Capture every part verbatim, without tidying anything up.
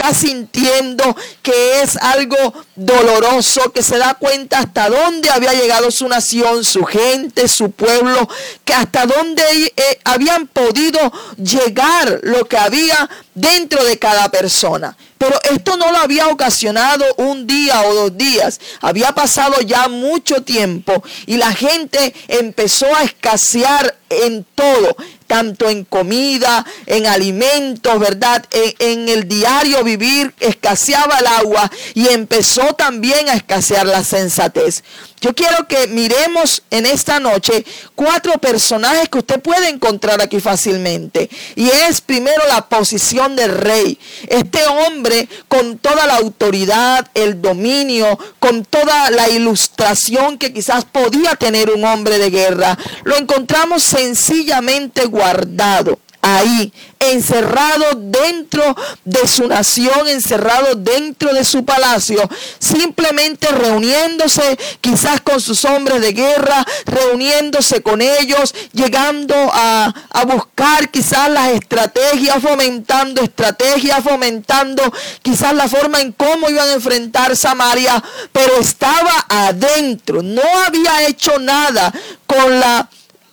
está sintiendo que es algo doloroso, que se da cuenta hasta dónde había llegado su nación, su gente, su pueblo, que hasta dónde eh, habían podido llegar lo que había dentro de cada persona. Pero esto no lo había ocasionado un día o dos días. Había pasado ya mucho tiempo y la gente empezó a escasear en todo, tanto en comida, en alimentos, ¿verdad? En, en el diario vivir escaseaba el agua y empezó también a escasear la sensatez. Yo quiero que miremos en esta noche cuatro personajes que usted puede encontrar aquí fácilmente. Y es primero la posición del rey. Este hombre con toda la autoridad, el dominio, con toda la ilustración que quizás podía tener un hombre de guerra, lo encontramos sencillamente guardado ahí, encerrado dentro de su nación, encerrado dentro de su palacio, simplemente reuniéndose quizás con sus hombres de guerra, reuniéndose con ellos, llegando a, a buscar quizás las estrategias, fomentando estrategias, fomentando quizás la forma en cómo iban a enfrentar Samaria, pero estaba adentro, no había hecho nada con la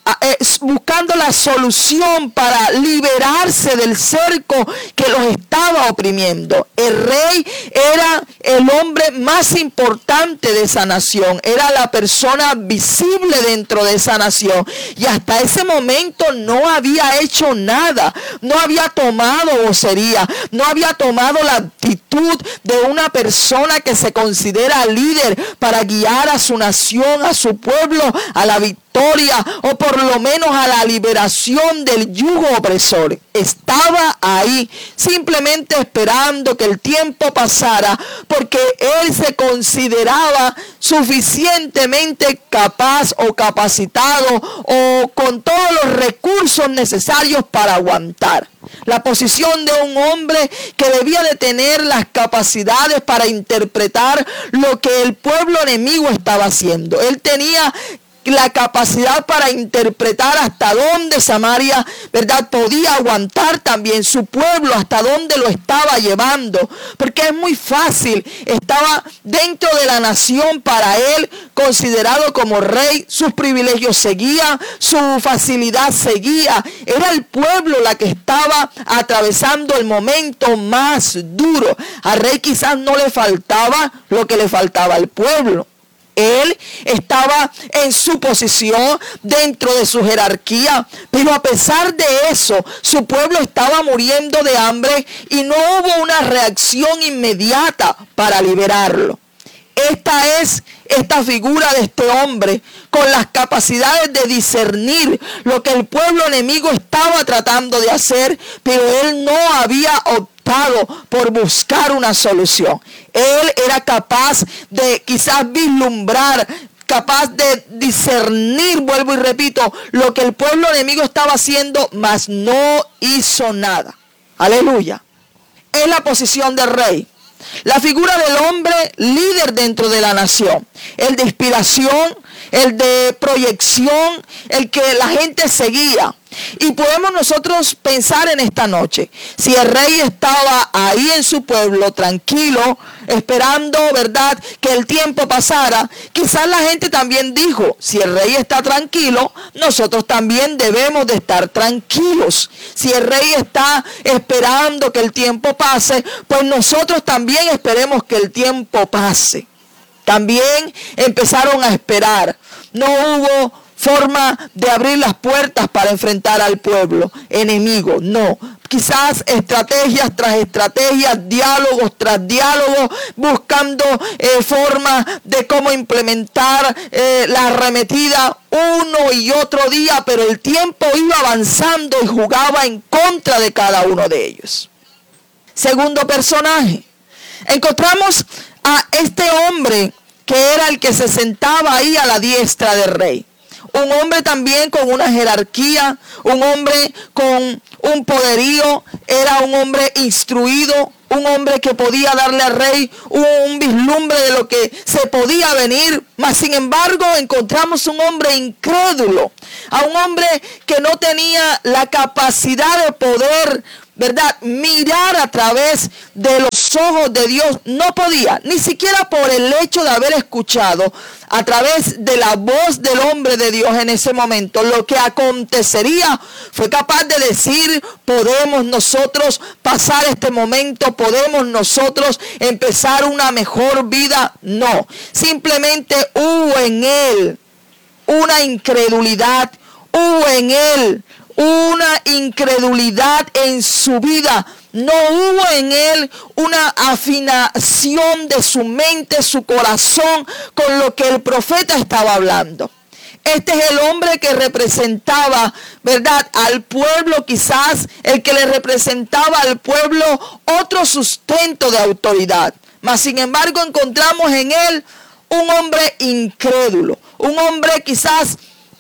buscando la solución para liberarse del cerco que los estaba oprimiendo. El rey era el hombre más importante de esa nación, era la persona visible dentro de esa nación, y hasta ese momento no había hecho nada, no había tomado vocería, no había tomado la actitud de una persona que se considera líder para guiar a su nación, a su pueblo, a la victoria, o por lo menos a la liberación del yugo opresor. Estaba ahí simplemente esperando que el tiempo pasara, porque él se consideraba suficientemente capaz o capacitado o con todos los recursos necesarios para aguantar. La posición de un hombre que debía de tener las capacidades para interpretar lo que el pueblo enemigo estaba haciendo. Él tenía la capacidad para interpretar hasta dónde Samaria, ¿verdad?, podía aguantar también su pueblo, hasta dónde lo estaba llevando, porque es muy fácil, estaba dentro de la nación para él, considerado como rey, sus privilegios seguían, su facilidad seguía, era el pueblo la que estaba atravesando el momento más duro. Al rey quizás no le faltaba lo que le faltaba al pueblo. Él estaba en su posición dentro de su jerarquía, pero a pesar de eso, su pueblo estaba muriendo de hambre y no hubo una reacción inmediata para liberarlo. Esta es esta figura de este hombre con las capacidades de discernir lo que el pueblo enemigo estaba tratando de hacer, pero él no había optado por buscar una solución. Él era capaz de quizás vislumbrar, capaz de discernir, vuelvo y repito, lo que el pueblo enemigo estaba haciendo, mas no hizo nada. Aleluya. Es la posición del rey. La figura del hombre líder dentro de la nación, el de inspiración, el de proyección, el que la gente seguía. Y podemos nosotros pensar en esta noche, si el rey estaba ahí en su pueblo tranquilo, esperando, ¿verdad?, que el tiempo pasara, quizás la gente también dijo, si el rey está tranquilo, nosotros también debemos de estar tranquilos. Si el rey está esperando que el tiempo pase, pues nosotros también esperemos que el tiempo pase. También empezaron a esperar. No hubo forma de abrir las puertas para enfrentar al pueblo enemigo, no. Quizás estrategias tras estrategias, diálogos tras diálogos, buscando eh, formas de cómo implementar eh, la arremetida uno y otro día, pero el tiempo iba avanzando y jugaba en contra de cada uno de ellos. Segundo personaje, encontramos a este hombre que era el que se sentaba ahí a la diestra del rey. Un hombre también con una jerarquía, un hombre con un poderío, era un hombre instruido, un hombre que podía darle al rey un, un vislumbre de lo que se podía venir, mas sin embargo encontramos un hombre incrédulo, a un hombre que no tenía la capacidad de poder ¿verdad?, mirar a través de los ojos de Dios. No podía, ni siquiera por el hecho de haber escuchado a través de la voz del hombre de Dios en ese momento lo que acontecería. Fue capaz de decir, podemos nosotros pasar este momento, podemos nosotros empezar una mejor vida. No, simplemente hubo en él una incredulidad, hubo en él una incredulidad en su vida. No hubo en él una afinación de su mente, su corazón, con lo que el profeta estaba hablando. Este es el hombre que representaba, ¿verdad?, al pueblo, quizás el que le representaba al pueblo otro sustento de autoridad. Mas sin embargo encontramos en él un hombre incrédulo, un hombre quizás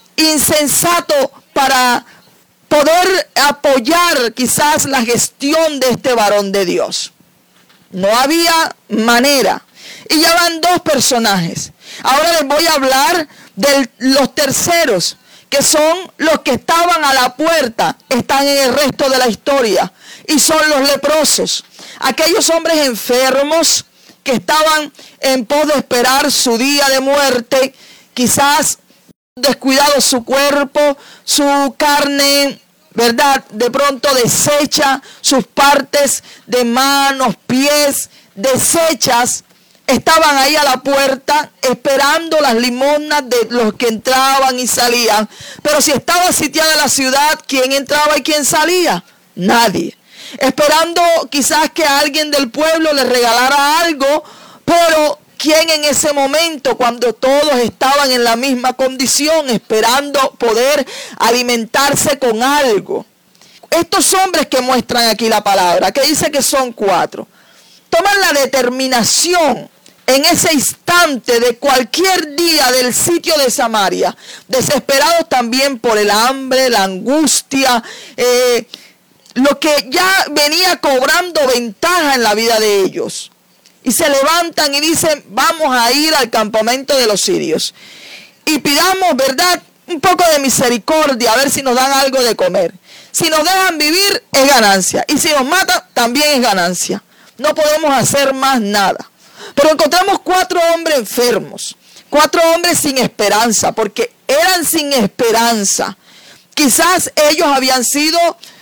insensato para poder apoyar quizás la gestión de este varón de Dios. No había manera. Y ya van dos personajes. Ahora les voy a hablar de los terceros, que son los que estaban a la puerta, están en el resto de la historia, y son los leprosos. Aquellos hombres enfermos que estaban en pos de esperar su día de muerte, quizás descuidado su cuerpo, su carne, ¿verdad?, de pronto deshecha, sus partes de manos, pies, deshechas, estaban ahí a la puerta esperando las limosnas de los que entraban y salían. Pero si estaba sitiada la ciudad, ¿quién entraba y quién salía? Nadie. Esperando quizás que alguien del pueblo les regalara algo, pero ¿quién en ese momento, cuando todos estaban en la misma condición, esperando poder alimentarse con algo? Estos hombres que muestran aquí la palabra, que dice que son cuatro, toman la determinación en ese instante de cualquier día del sitio de Samaria, desesperados también por el hambre, la angustia, eh, lo que ya venía cobrando ventaja en la vida de ellos. Y se levantan y dicen, vamos a ir al campamento de los sirios. Y pidamos, ¿verdad?, un poco de misericordia, a ver si nos dan algo de comer. Si nos dejan vivir, es ganancia. Y si nos matan, también es ganancia. No podemos hacer más nada. Pero encontramos cuatro hombres enfermos. Cuatro hombres sin esperanza, porque eran sin esperanza. Quizás ellos habían sido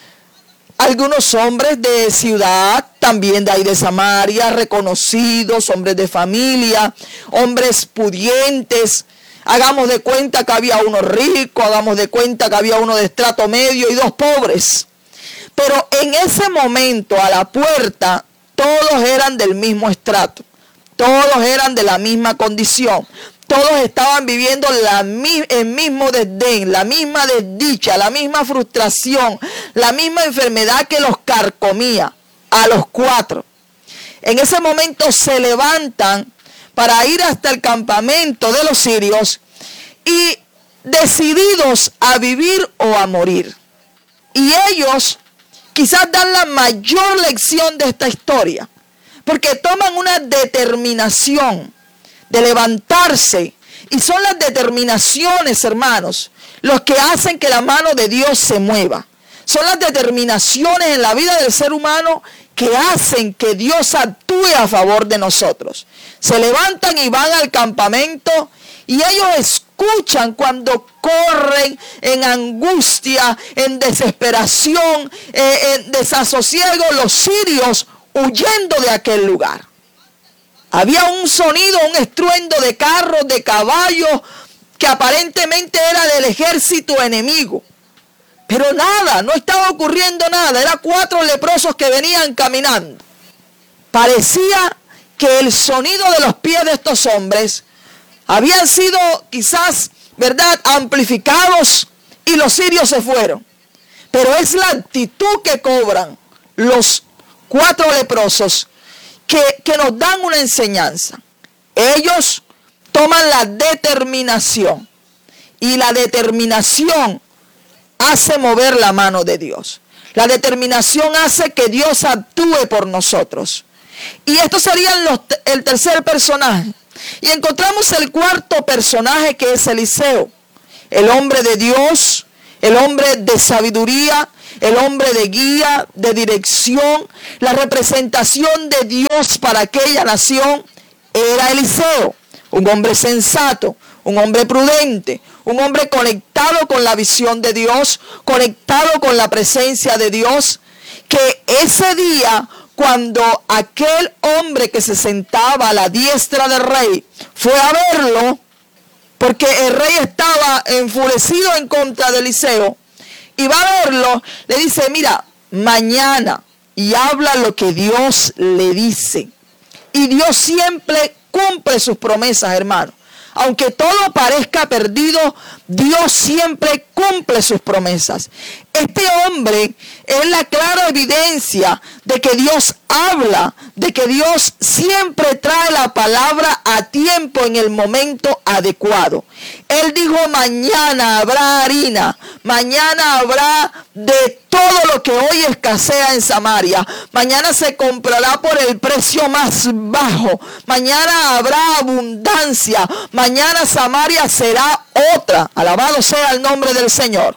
algunos hombres de ciudad, también de ahí de Samaria, reconocidos, hombres de familia, hombres pudientes. Hagamos de cuenta que había uno rico, hagamos de cuenta que había uno de estrato medio y dos pobres. Pero en ese momento a la puerta todos eran del mismo estrato, todos eran de la misma condición. Todos estaban viviendo la, el mismo desdén, la misma desdicha, la misma frustración, la misma enfermedad que los carcomía a los cuatro. En ese momento se levantan para ir hasta el campamento de los sirios y decididos a vivir o a morir. Y ellos quizás dan la mayor lección de esta historia, porque toman una determinación de levantarse, y son las determinaciones, hermanos, los que hacen que la mano de Dios se mueva. Son las determinaciones en la vida del ser humano que hacen que Dios actúe a favor de nosotros. Se levantan y van al campamento y ellos escuchan cuando corren en angustia, en desesperación, eh, en desasosiego, los sirios huyendo de aquel lugar. Había un sonido, un estruendo de carros, de caballos, que aparentemente era del ejército enemigo. Pero nada, no estaba ocurriendo nada. Eran cuatro leprosos que venían caminando. Parecía que el sonido de los pies de estos hombres habían sido quizás, ¿verdad?, amplificados y los sirios se fueron. Pero es la actitud que cobran los cuatro leprosos Que, que nos dan una enseñanza. Ellos toman la determinación y la determinación hace mover la mano de Dios. La determinación hace que Dios actúe por nosotros. Y estos serían los, el tercer personaje. Y encontramos el cuarto personaje, que es Eliseo, el hombre de Dios, el hombre de sabiduría, el hombre de guía, de dirección, la representación de Dios para aquella nación era Eliseo, un hombre sensato, un hombre prudente, un hombre conectado con la visión de Dios, conectado con la presencia de Dios, que ese día, cuando aquel hombre que se sentaba a la diestra del rey fue a verlo, porque el rey estaba enfurecido en contra de Eliseo, y va a verlo, le dice, mira, mañana, y habla lo que Dios le dice. Y Dios siempre cumple sus promesas, hermano. Aunque todo parezca perdido, Dios siempre cumple sus promesas. Este hombre es la clara evidencia de que Dios habla, de que Dios siempre trae la palabra a tiempo en el momento adecuado. Él dijo, mañana habrá harina, mañana habrá de todo lo que hoy escasea en Samaria. Mañana se comprará por el precio más bajo. Mañana habrá abundancia. Mañana Samaria será otra. Alabado sea el nombre del Señor.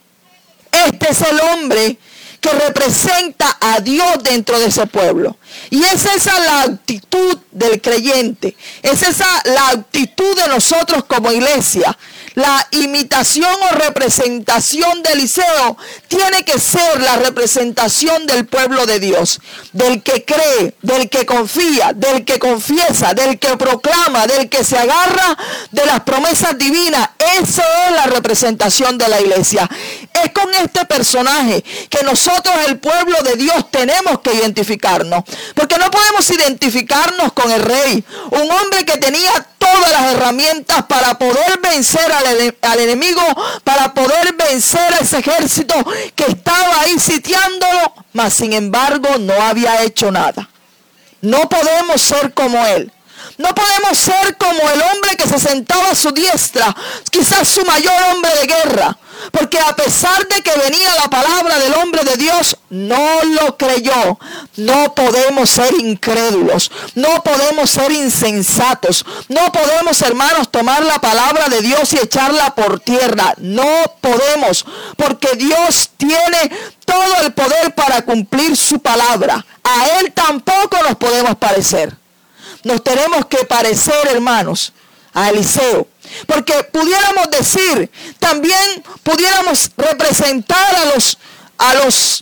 Este es el hombre que representa a Dios dentro de ese pueblo. Y es esa la actitud del creyente. Es esa la actitud de nosotros como iglesia. La imitación o representación de Eliseo tiene que ser la representación del pueblo de Dios. Del que cree, del que confía, del que confiesa, del que proclama, del que se agarra de las promesas divinas. Esa es la representación de la iglesia. Es con este personaje que nosotros, el pueblo de Dios, tenemos que identificarnos. Porque no podemos identificarnos con el rey. Un hombre que tenía todas las herramientas para poder vencer al, al enemigo, para poder vencer a ese ejército que estaba ahí sitiándolo, mas sin embargo no había hecho nada. No podemos ser como él. No podemos ser como el hombre que se sentaba a su diestra, quizás su mayor hombre de guerra, porque a pesar de que venía la palabra del hombre de Dios, no lo creyó. No podemos ser incrédulos, no podemos ser insensatos, no podemos, hermanos, tomar la palabra de Dios y echarla por tierra. No podemos, porque Dios tiene todo el poder para cumplir su palabra. A Él tampoco nos podemos parecer. Nos tenemos que parecer, hermanos, a Eliseo. Porque pudiéramos decir, también pudiéramos representar a los, a los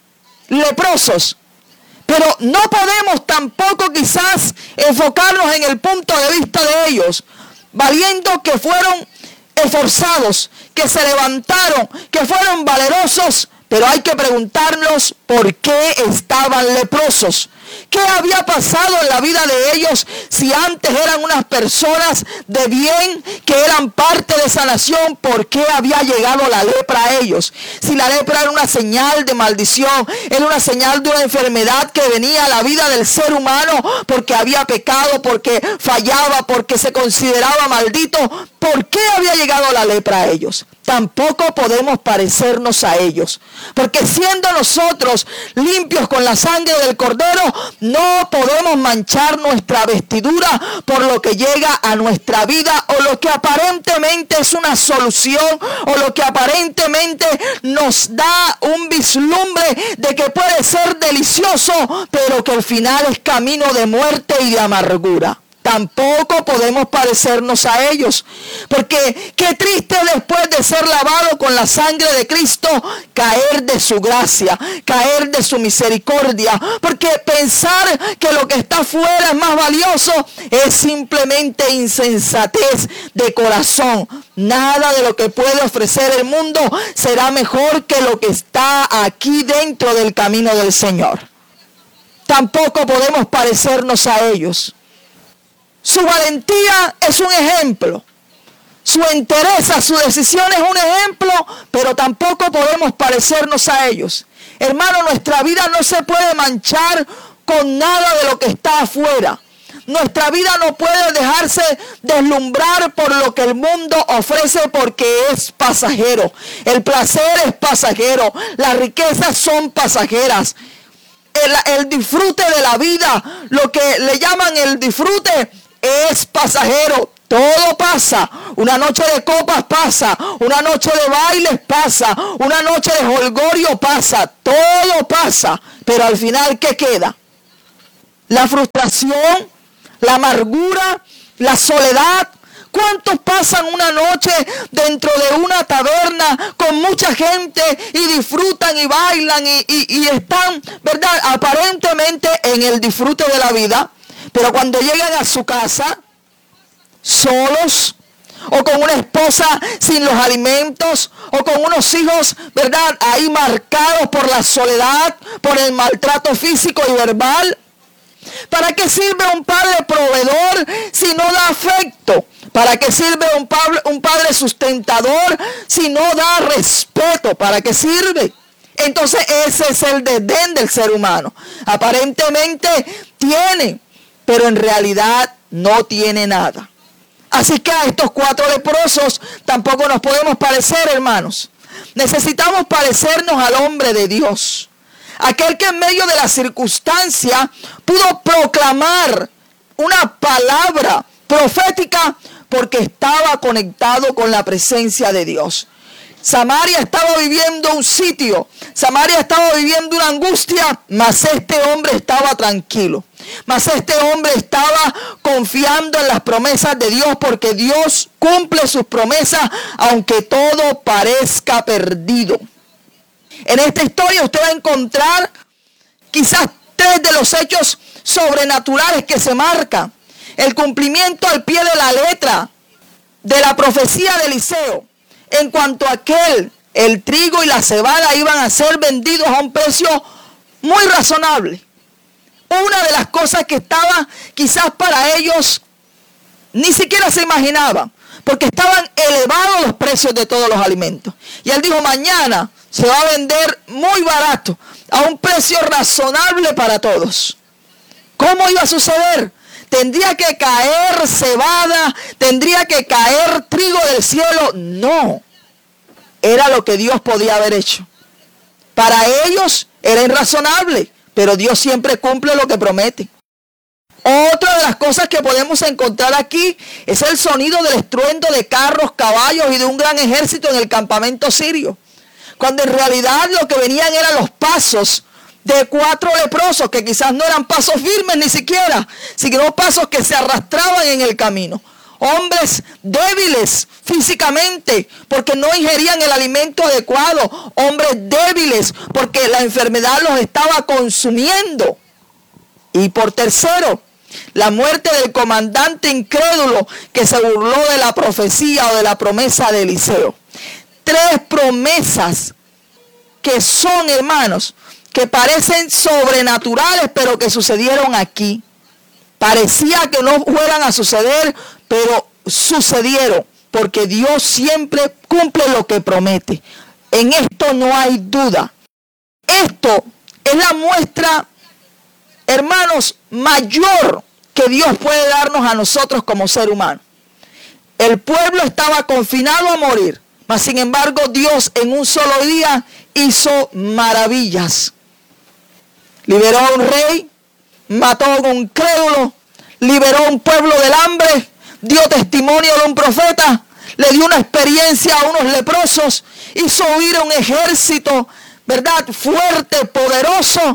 leprosos. Pero no podemos tampoco quizás enfocarnos en el punto de vista de ellos, valiendo que fueron esforzados, que se levantaron, que fueron valerosos. Pero hay que preguntarnos por qué estaban leprosos. ¿Qué había pasado en la vida de ellos si antes eran unas personas de bien, que eran parte de esa nación? ¿Por qué había llegado la lepra a ellos? Si la lepra era una señal de maldición, era una señal de una enfermedad que venía a la vida del ser humano porque había pecado, porque fallaba, porque se consideraba maldito. ¿Por qué había llegado la lepra a ellos? Tampoco podemos parecernos a ellos, porque siendo nosotros limpios con la sangre del Cordero, no podemos manchar nuestra vestidura por lo que llega a nuestra vida, o lo que aparentemente es una solución, o lo que aparentemente nos da un vislumbre de que puede ser delicioso, pero que al final es camino de muerte y de amargura. Tampoco podemos parecernos a ellos, porque qué triste después de ser lavado con la sangre de Cristo, caer de su gracia, caer de su misericordia, porque pensar que lo que está afuera es más valioso es simplemente insensatez de corazón. Nada de lo que puede ofrecer el mundo será mejor que lo que está aquí dentro del camino del Señor. Tampoco podemos parecernos a ellos. Su valentía es un ejemplo. Su entereza, su decisión es un ejemplo, pero tampoco podemos parecernos a ellos. Hermano, nuestra vida no se puede manchar con nada de lo que está afuera. Nuestra vida no puede dejarse deslumbrar por lo que el mundo ofrece, porque es pasajero. El placer es pasajero. Las riquezas son pasajeras. El, el disfrute de la vida, lo que le llaman el disfrute, es pasajero. Todo pasa. Una noche de copas pasa. Una noche de bailes pasa. Una noche de jolgorio pasa. Todo pasa. Pero al final, ¿qué queda? La frustración, la amargura, la soledad. ¿Cuántos pasan una noche dentro de una taberna con mucha gente y disfrutan y bailan y, y, y están, ¿verdad?, aparentemente en el disfrute de la vida, pero cuando llegan a su casa solos, o con una esposa sin los alimentos, o con unos hijos, ¿verdad?, ahí marcados por la soledad, por el maltrato físico y verbal? ¿Para qué sirve un padre proveedor si no da afecto? ¿Para qué sirve un padre, un padre sustentador si no da respeto? ¿Para qué sirve? Entonces ese es el desdén del ser humano. Aparentemente tiene, pero en realidad no tiene nada. Así que a estos cuatro leprosos tampoco nos podemos parecer, hermanos. Necesitamos parecernos al hombre de Dios. Aquel que en medio de la circunstancia pudo proclamar una palabra profética porque estaba conectado con la presencia de Dios. Samaria estaba viviendo un sitio, Samaria estaba viviendo una angustia, mas este hombre estaba tranquilo. Mas este hombre estaba confiando en las promesas de Dios, porque Dios cumple sus promesas aunque todo parezca perdido. En esta historia usted va a encontrar quizás tres de los hechos sobrenaturales que se marcan. El cumplimiento al pie de la letra de la profecía de Eliseo, en cuanto a que el trigo y la cebada iban a ser vendidos a un precio muy razonable. Una de las cosas que estaba quizás para ellos ni siquiera se imaginaban, porque estaban elevados los precios de todos los alimentos. Y él dijo, mañana se va a vender muy barato, a un precio razonable para todos. ¿Cómo iba a suceder? ¿Tendría que caer cebada? ¿Tendría que caer trigo del cielo? No. Era lo que Dios podía haber hecho. Para ellos era irrazonable, pero Dios siempre cumple lo que promete. Otra de las cosas que podemos encontrar aquí es el sonido del estruendo de carros, caballos y de un gran ejército en el campamento sirio. Cuando en realidad lo que venían eran los pasos de cuatro leprosos, que quizás no eran pasos firmes ni siquiera, sino pasos que se arrastraban en el camino. Hombres débiles físicamente porque no ingerían el alimento adecuado. Hombres débiles porque la enfermedad los estaba consumiendo. Y por tercero, la muerte del comandante incrédulo que se burló de la profecía o de la promesa de Eliseo. Tres promesas que son, hermanos, que parecen sobrenaturales, pero que sucedieron aquí. Parecía que no fueran a suceder, pero sucedieron, porque Dios siempre cumple lo que promete. En esto no hay duda. Esto es la muestra, hermanos, mayor que Dios puede darnos a nosotros como ser humano. El pueblo estaba confinado a morir, mas sin embargo Dios en un solo día hizo maravillas. Liberó a un rey, mató a un incrédulo, liberó a un pueblo del hambre, dio testimonio de un profeta, le dio una experiencia a unos leprosos, hizo huir a un ejército, ¿verdad?, fuerte, poderoso,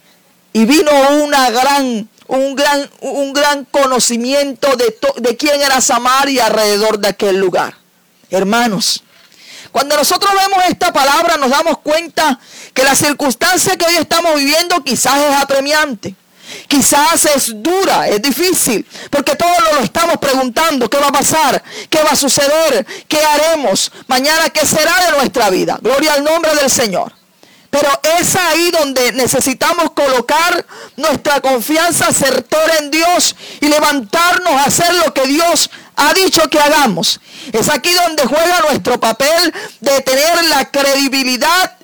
y vino una gran, un gran, un gran conocimiento de, to, de quién era Samaria alrededor de aquel lugar. Hermanos, cuando nosotros vemos esta palabra nos damos cuenta que la circunstancia que hoy estamos viviendo quizás es apremiante. Quizás es dura, es difícil, porque todos lo estamos preguntando, ¿qué va a pasar? ¿Qué va a suceder? ¿Qué haremos? Mañana, ¿qué será de nuestra vida? Gloria al nombre del Señor. Pero es ahí donde necesitamos colocar nuestra confianza certera en Dios y levantarnos a hacer lo que Dios ha dicho que hagamos. Es aquí donde juega nuestro papel de tener la credibilidad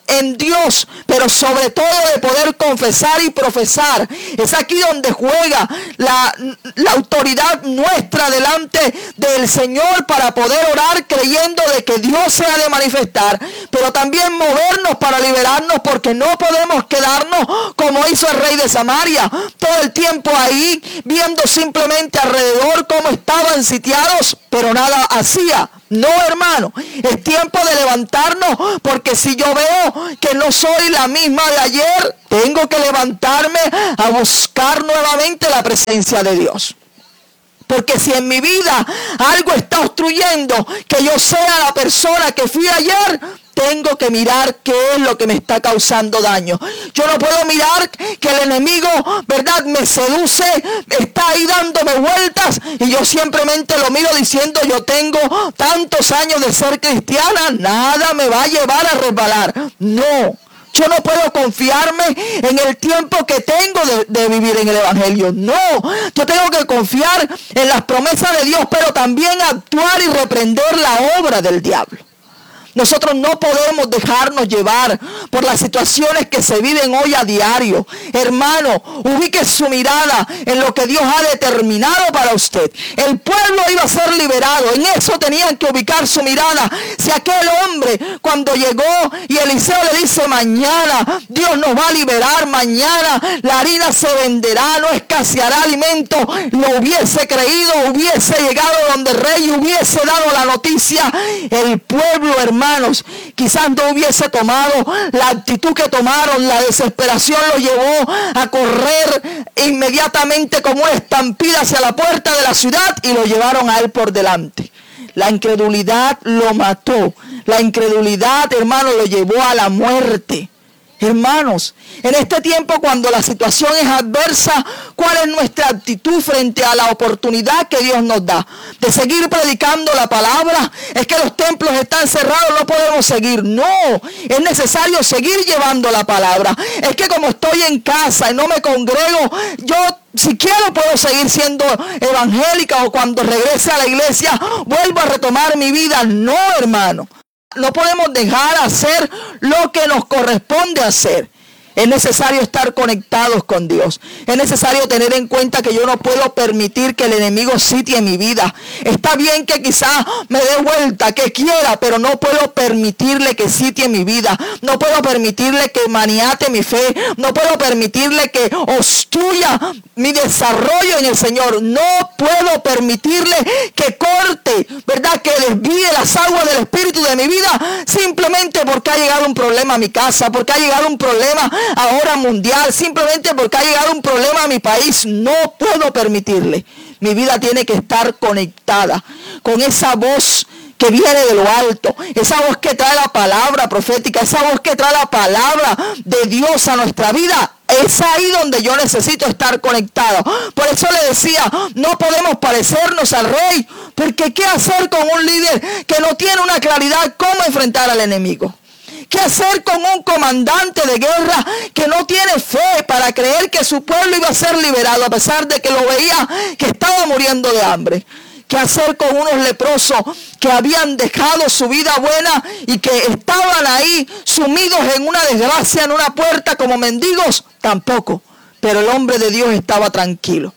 en Dios, pero sobre todo de poder confesar y profesar. Es aquí donde juega la, la autoridad nuestra delante del Señor para poder orar creyendo de que Dios se ha de manifestar, pero también movernos para liberarnos, porque no podemos quedarnos como hizo el rey de Samaria, todo el tiempo ahí viendo simplemente alrededor cómo estaban sitiados, pero nada hacía. No, hermano, es tiempo de levantarnos, porque si yo veo que no soy la misma de ayer, tengo que levantarme a buscar nuevamente la presencia de Dios. Porque si en mi vida algo está obstruyendo que yo sea la persona que fui ayer, tengo que mirar qué es lo que me está causando daño. Yo no puedo mirar que el enemigo, ¿verdad?, me seduce, está ahí dándome vueltas y yo simplemente lo miro diciendo, yo tengo tantos años de ser cristiana, nada me va a llevar a resbalar. No. Yo no puedo confiarme en el tiempo que tengo de, de vivir en el Evangelio. No, yo tengo que confiar en las promesas de Dios, pero también actuar y reprender la obra del diablo. Nosotros no podemos dejarnos llevar por las situaciones que se viven hoy a diario. Hermano, ubique su mirada en lo que Dios ha determinado para usted. El pueblo iba a ser liberado. En eso tenían que ubicar su mirada. Si aquel hombre, cuando llegó y Eliseo le dice, mañana Dios nos va a liberar, mañana la harina se venderá, no escaseará alimento, lo hubiese creído, hubiese llegado donde el rey y hubiese dado la noticia, el pueblo, hermano, Hermanos, quizás no hubiese tomado la actitud que tomaron. La desesperación lo llevó a correr inmediatamente como una estampida hacia la puerta de la ciudad y lo llevaron a él por delante. La incredulidad lo mató. La incredulidad, hermano, lo llevó a la muerte. Hermanos, en este tiempo cuando la situación es adversa, ¿cuál es nuestra actitud frente a la oportunidad que Dios nos da? De seguir predicando la palabra. Es que los templos están cerrados, no podemos seguir. No, es necesario seguir llevando la palabra. Es que como estoy en casa y no me congrego, yo si quiero puedo seguir siendo evangélica, o cuando regrese a la iglesia vuelvo a retomar mi vida. No, hermano. No podemos dejar hacer lo que nos corresponde hacer. Es necesario estar conectados con Dios. Es necesario tener en cuenta que yo no puedo permitir que el enemigo sitie mi vida. Está bien que quizás me dé vuelta, que quiera, pero no puedo permitirle que sitie mi vida. No puedo permitirle que maniate mi fe. No puedo permitirle que obstruya mi desarrollo en el Señor. No puedo permitirle que corte, ¿verdad?, que desvíe las aguas del Espíritu de mi vida simplemente porque ha llegado un problema a mi casa, porque ha llegado un problema ahora mundial, simplemente porque ha llegado un problema a mi país. No puedo permitirle. Mi vida tiene que estar conectada con esa voz que viene de lo alto, esa voz que trae la palabra profética, esa voz que trae la palabra de Dios a nuestra vida. Es ahí donde yo necesito estar conectado. Por eso le decía, no podemos parecernos al rey, porque ¿qué hacer con un líder que no tiene una claridad cómo enfrentar al enemigo? ¿Qué hacer con un comandante de guerra que no tiene fe para creer que su pueblo iba a ser liberado a pesar de que lo veía que estaba muriendo de hambre? ¿Qué hacer con unos leprosos que habían dejado su vida buena y que estaban ahí sumidos en una desgracia, en una puerta como mendigos? Tampoco. Pero el hombre de Dios estaba tranquilo,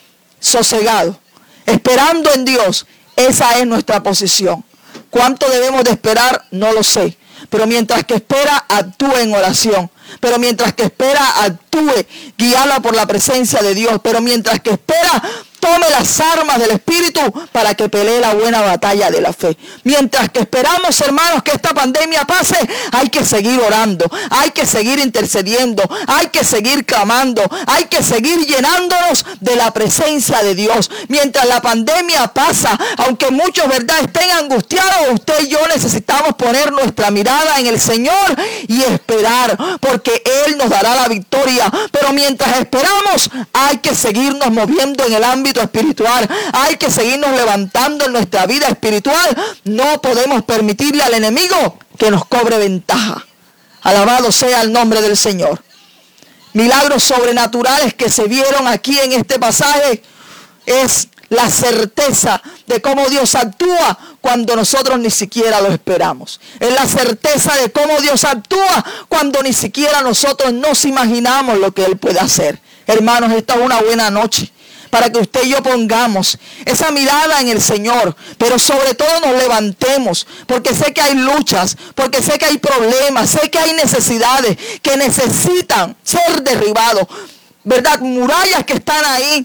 sosegado, esperando en Dios. Esa es nuestra posición. ¿Cuánto debemos de esperar? No lo sé. Pero mientras que espera, actúe en oración. Pero mientras que espera, actúe guiada por la presencia de Dios. Pero mientras que espera, tome las armas del Espíritu para que pelee la buena batalla de la fe. Mientras que esperamos, hermanos, que esta pandemia pase, hay que seguir orando, hay que seguir intercediendo, hay que seguir clamando, hay que seguir llenándonos de la presencia de Dios. Mientras la pandemia pasa, aunque muchos, ¿verdad?, estén angustiados, usted y yo necesitamos poner nuestra mirada en el Señor y esperar, porque Él nos dará la victoria. Pero mientras esperamos, hay que seguirnos moviendo en el ámbito espiritual, hay que seguirnos levantando en nuestra vida espiritual. No podemos permitirle al enemigo que nos cobre ventaja. Alabado sea el nombre del Señor. Milagros sobrenaturales que se vieron aquí en este pasaje es la certeza de cómo Dios actúa cuando nosotros ni siquiera lo esperamos. Es la certeza de cómo Dios actúa cuando ni siquiera nosotros nos imaginamos lo que Él puede hacer. Hermanos, esta es una buena noche para que usted y yo pongamos esa mirada en el Señor, pero sobre todo nos levantemos, porque sé que hay luchas, porque sé que hay problemas, sé que hay necesidades que necesitan ser derribados, ¿verdad? Murallas que están ahí.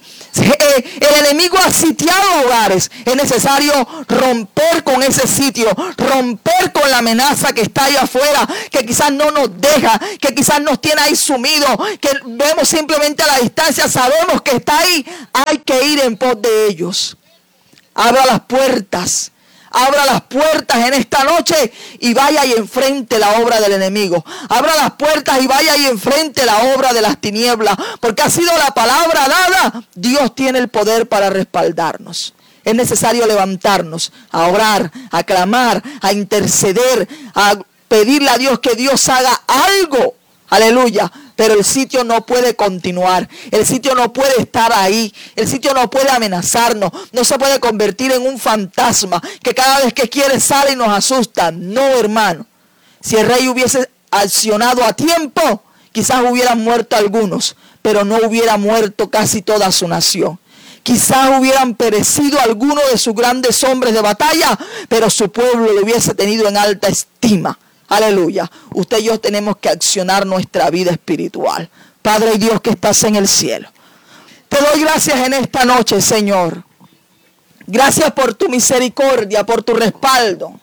El enemigo ha sitiado hogares. Es necesario romper con ese sitio, romper con la amenaza que está ahí afuera, que quizás no nos deja, que quizás nos tiene ahí sumidos, que vemos simplemente a la distancia, sabemos que está ahí. Hay que ir en pos de ellos. Abra las puertas. Abra las puertas en esta noche y vaya y enfrente la obra del enemigo. Abra las puertas y vaya y enfrente la obra de las tinieblas. Porque ha sido la palabra dada. Dios tiene el poder para respaldarnos. Es necesario levantarnos, a orar, a clamar, a interceder, a pedirle a Dios que Dios haga algo. Aleluya. Pero el sitio no puede continuar. El sitio no puede estar ahí. El sitio no puede amenazarnos. No se puede convertir en un fantasma que cada vez que quiere sale y nos asusta. No, hermano. Si el rey hubiese accionado a tiempo, quizás hubieran muerto algunos, pero no hubiera muerto casi toda su nación. Quizás hubieran perecido algunos de sus grandes hombres de batalla, pero su pueblo lo hubiese tenido en alta estima. Aleluya. Usted y yo tenemos que accionar nuestra vida espiritual. Padre y Dios que estás en el cielo, te doy gracias en esta noche, Señor. Gracias por tu misericordia, por tu respaldo.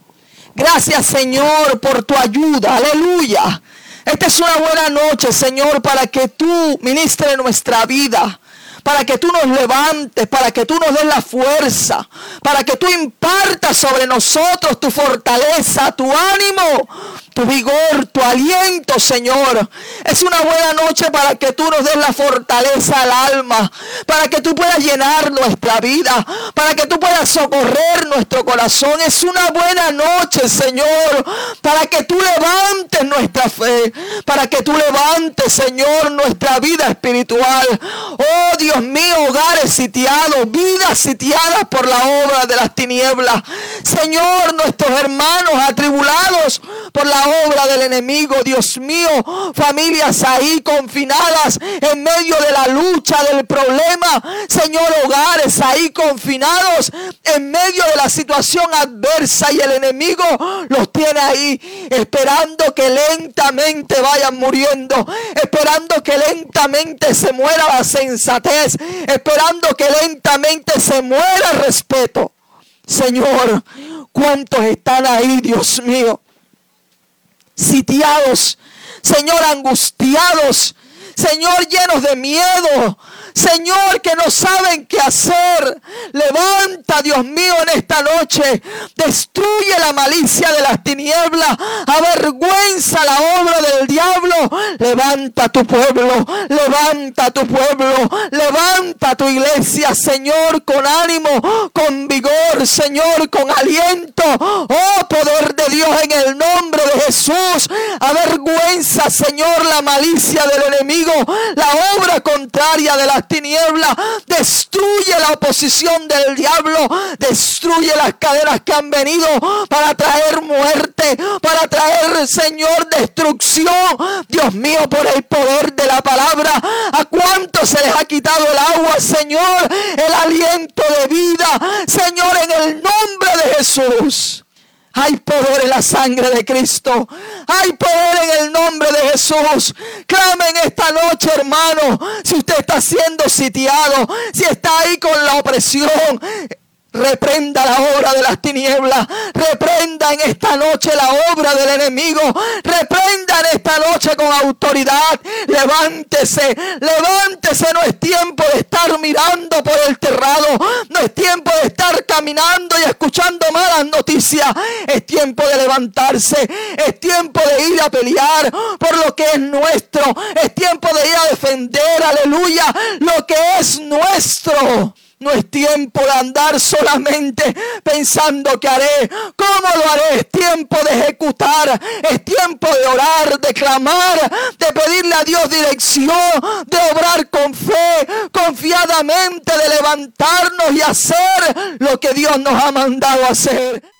Gracias, Señor, por tu ayuda. Aleluya. Esta es una buena noche, Señor, para que tú ministres nuestra vida. Para que tú nos levantes, para que tú nos des la fuerza, para que tú impartas sobre nosotros tu fortaleza, tu ánimo, tu vigor, tu aliento, Señor. Es una buena noche para que tú nos des la fortaleza al alma, para que tú puedas llenar nuestra vida, para que tú puedas socorrer nuestro corazón. Es una buena noche, Señor, para que tú levantes nuestra fe, para que tú levantes, Señor, nuestra vida espiritual. Oh, Dios mío, hogares sitiados, vidas sitiadas por la obra de las tinieblas. Señor, nuestros hermanos atribulados por la obra del enemigo. Dios mío, familias ahí confinadas en medio de la lucha, del problema. Señor, hogares ahí confinados en medio de la situación adversa, y el enemigo los tiene ahí esperando que lentamente vayan muriendo, esperando que lentamente se muera la sensatez, esperando que lentamente se muera el respeto. Señor, ¿cuántos están ahí, Dios mío? Sitiados, Señor, angustiados, Señor, llenos de miedo, Señor, que no saben qué hacer. Levanta, Dios mío, en esta noche. Destruye la malicia de las tinieblas. Avergüenza la obra del diablo. Levanta tu pueblo. Levanta tu pueblo. Levanta tu iglesia, Señor, con ánimo, con vigor, Señor, con aliento. Oh, poder de Dios, en el nombre de Jesús. Avergüenza, Señor, la malicia del enemigo, la obra contraria de las tinieblas. Destruye la oposición del diablo. Destruye las cadenas que han venido para traer muerte, para traer, Señor, destrucción. Dios mío, por el poder de la palabra, ¿a cuántos se les ha quitado el agua, Señor? El aliento de vida, Señor, en el nombre de Jesús. Hay poder en la sangre de Cristo. Hay poder en el nombre de Jesús. Clame en esta noche, hermano. Si usted está siendo sitiado, si está ahí con la opresión, reprenda la obra de las tinieblas. Reprenda en esta noche la obra del enemigo. Reprenda en esta noche con autoridad. Levántese, levántese. No es tiempo de estar mirando por el terrado. No es tiempo de estar caminando y escuchando malas noticias. Es tiempo de levantarse. Es tiempo de ir a pelear por lo que es nuestro. Es tiempo de ir a defender, aleluya, lo que es nuestro. No es tiempo de andar solamente pensando que haré, cómo lo haré. Es tiempo de ejecutar, es tiempo de orar, de clamar, de pedirle a Dios dirección, de obrar con fe, confiadamente, de levantarnos y hacer lo que Dios nos ha mandado hacer.